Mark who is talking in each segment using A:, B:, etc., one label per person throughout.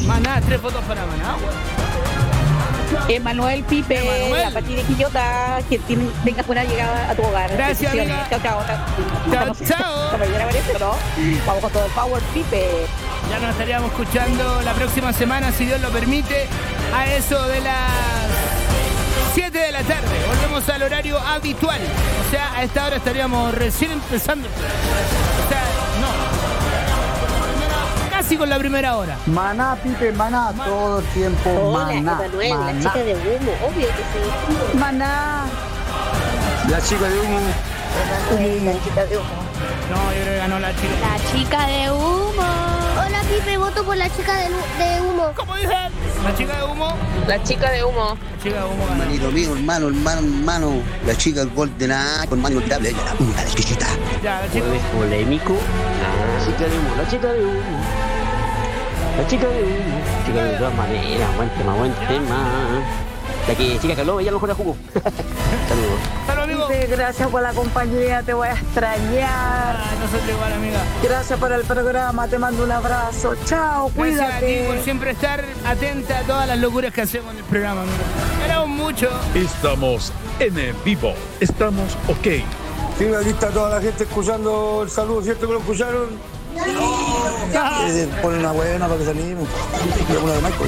A: Maná, 3 votos para Maná.
B: Emanuel Pipe,
A: Emanuel.
B: la Pati de Quillota, que tengas buena llegada a tu hogar.
A: Gracias, amiga.
B: Chao, chao.
A: Chao.
B: ¿No? Vamos con todo el power, Pipe.
A: Ya nos estaríamos escuchando la próxima semana, si Dios lo permite, a eso de las 7 de la tarde. Volvemos al horario habitual. O sea, a esta hora estaríamos recién empezando. O sea, no. Casi con la primera hora.
C: Maná, Pipe, maná, todo el tiempo.
D: Hola,
C: Maná,
D: Emanuel,
C: maná.
D: la chica de humo, obvio que sí.
C: Maná. La chica de humo.
D: Emanuel, la chica de humo.
A: No, yo creo que ganó la chica.
E: La chica de humo.
F: Hola, Pipe, voto por la chica de humo.
A: ¿Cómo dije? La chica de humo.
D: La chica de humo.
A: La chica de humo ganó.
G: Hermanito mío, hermano. La chica del gol de nada, con mano inolvidable, ella la puta, la exquisita.
A: Ya, la chica.
H: Polémico. La chica de humo, la chica de humo. La chica de humo. Chica de todas maneras, buen tema. La que chica que habló, ella a lo mejor la jugó. Saludos.
A: Salud, amigo.
B: Pipe, gracias por la compañía, te voy a extrañar.
A: Nosotros igual, amiga.
B: Gracias por el programa, te mando un abrazo. Chao,
A: Gracias a ti
B: cuídate.
A: por siempre estar atenta a todas las locuras que hacemos en el programa, amigo. Queremos mucho.
I: Estamos en el vivo. Estamos ok.
C: Sí, aquí está toda la gente escuchando el saludo, ¿cierto que lo escucharon? Ponen una buena para que salimos. Una de Michael.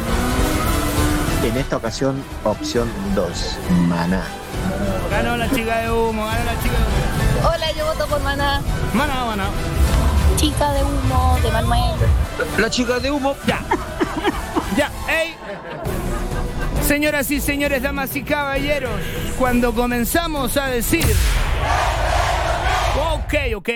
H: En esta ocasión, opción 2, Maná.
A: Ganó la chica de humo, ganó la chica de humo.
E: Hola, yo voto por Maná.
A: Maná.
E: Chica de humo, de Manuel.
C: La chica de humo.
A: Ya, ey. Señoras y señores, damas y caballeros, cuando comenzamos a decir... Ok.